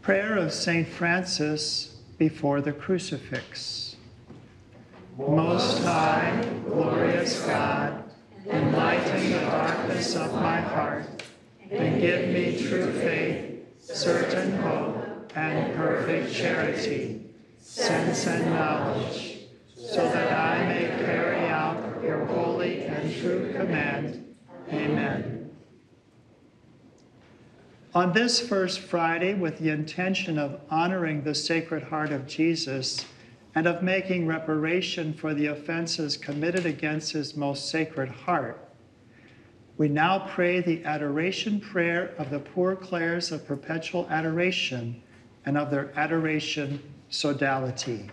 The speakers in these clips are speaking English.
Prayer of St. Francis before the crucifix. Most high, glorious God, enlighten the darkness of my heart, and give me true faith, certain hope, and perfect charity, sense and knowledge, so that I may carry out your holy and true command. Amen. On this first Friday, with the intention of honoring the Sacred Heart of Jesus and of making reparation for the offenses committed against his most sacred heart, we now pray the adoration prayer of the Poor Clares of Perpetual Adoration and of their adoration sodality.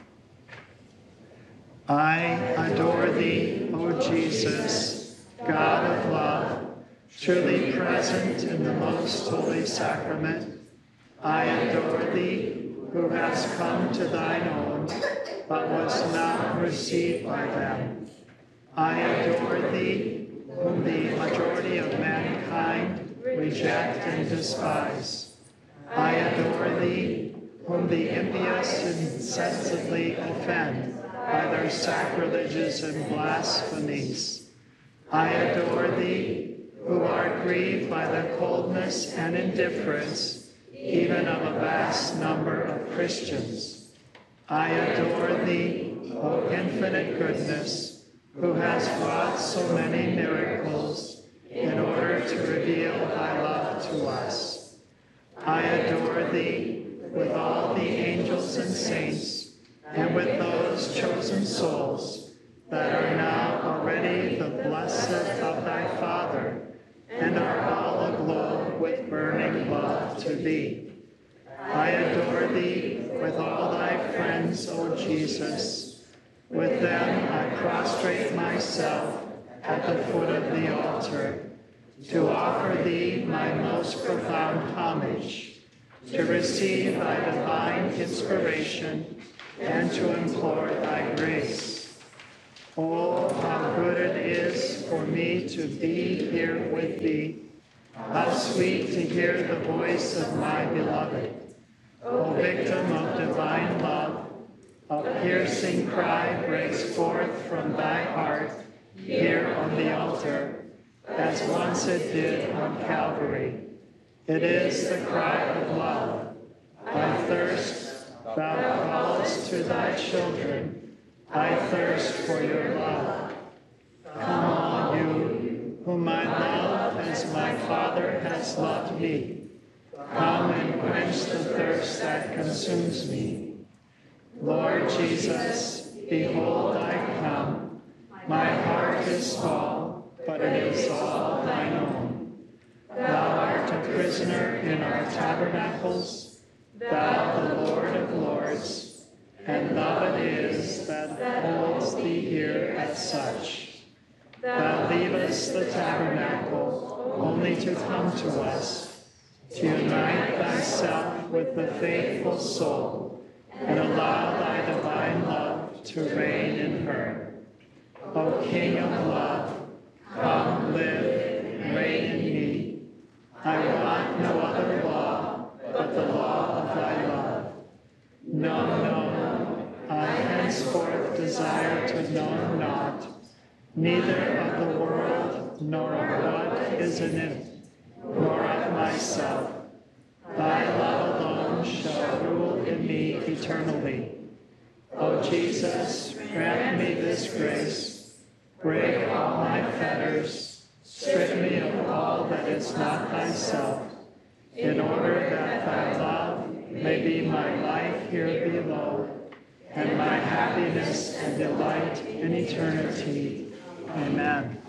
I adore thee, O Jesus, God of love, truly present in the most holy sacrament. I adore thee, who hast come to thine own, but was not received by them. I adore thee, whom the majority of mankind reject and despise. I adore thee, whom the impious insensibly offend by their sacrileges and blasphemies. I adore thee, who are grieved by the coldness and indifference even of a vast number of Christians. I adore thee, O infinite goodness, who has wrought so many miracles in order to reveal thy love to us. I adore thee with all the angels and saints, and with those chosen souls that are now already the blessed of thy Father, and are all aglow with burning love to thee. I adore thee with all thy friends, O Jesus. With them I prostrate myself at the foot of the altar, to offer thee my most profound homage, to receive thy divine inspiration, and to implore thy grace. Oh, how good it is for me to be here with thee. How sweet to hear the voice of my beloved. O victim of divine love, a piercing cry breaks forth from thy heart here on the altar, as once it did on Calvary. It is the cry of love. I thirst, thou callest to thy children. I thirst for your love. Come on, you, whom I love as my Father has loved me. Come and quench the thirst that consumes me. Lord Jesus, behold, I come. My heart is small, but it is all thine own. Thou art a prisoner in our tabernacles, thou the Lord of lords, and love it is that holds thee here as such. Thou leavest the tabernacle only to come to us, to unite thyself with the faithful soul, and allow thy divine love to reign in her. O King of love, come live and reign in me. I want no other law but the law of thy love. No, I henceforth desire to know naught, neither of the world, nor of what is in it, nor of myself. Thy love alone shall rule in me eternally. O Jesus, grant me this grace. Break all my fetters, strip me of all that is not thyself, in order that thy love may be my life here below, and my happiness and delight in eternity. Amen.